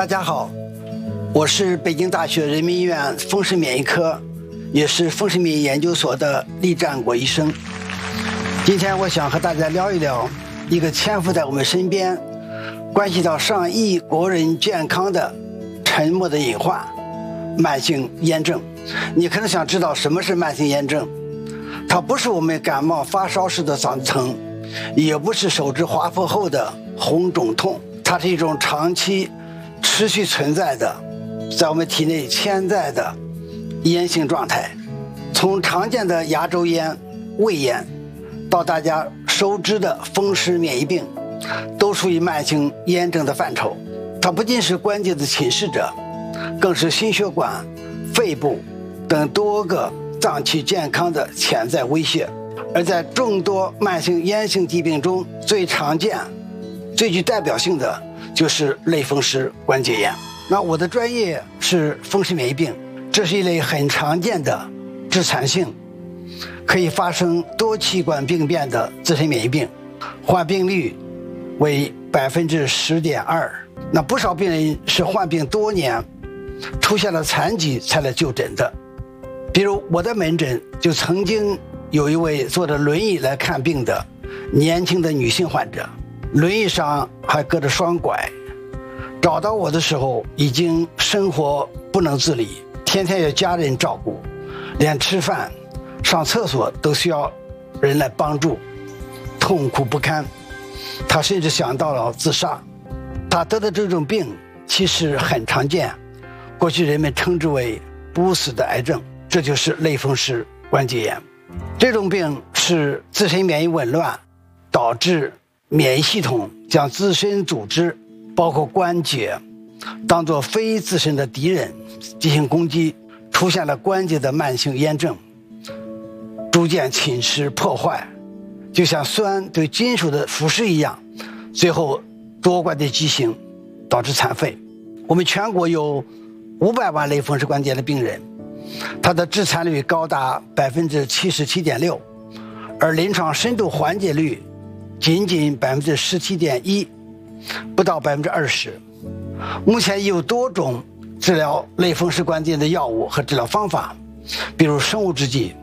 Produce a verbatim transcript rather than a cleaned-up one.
大家好，我是北京大学人民医院风湿免疫科，也是风湿免疫研究所的厉占国医生。今天我想和大家聊一聊一个潜伏在我们身边，关系到上亿国人健康的沉默的隐患——慢性炎症。你可能想知道什么是慢性炎症？它不是我们感冒发烧时的嗓子疼，也不是手指划破后的红肿痛，它是一种长期持续存在的，在我们体内潜在的炎性状态。从常见的牙周炎、胃炎，到大家熟知的风湿免疫病，都属于慢性炎症的范畴。它不仅是关节的侵蚀者，更是心血管、肺部等多个脏器健康的潜在威胁。而在众多慢性炎性疾病中，最常见、最具代表性的就是类风湿关节炎。那我的专业是风湿免疫病，这是一类很常见的致残性，可以发生多器官病变的自身免疫病，患病率为百分之十点二。那不少病人是患病多年，出现了残疾才来就诊的。比如我的门诊就曾经有一位坐着轮椅来看病的年轻的女性患者，轮椅上还搁着双拐，找到我的时候已经生活不能自理，天天有家人照顾，连吃饭、上厕所都需要人来帮助，痛苦不堪。她甚至想到了自杀。她得的这种病其实很常见，过去人们称之为不死的癌症，这就是类风湿关节炎。这种病是自身免疫紊乱，导致免疫系统将自身组织包括关节当作非自身的敌人进行攻击，出现了关节的慢性炎症，逐渐侵蚀破坏，就像酸对金属的腐蚀一样，最后多关节畸形，导致残废。我们全国有五百万类风湿关节的病人，它的致残率高达百分之七十七点六，而临床深度缓解率仅仅百分之十七点一，不到百分之二十。目前有多种治疗类风湿关节的药物和治疗方法，比如生物制剂、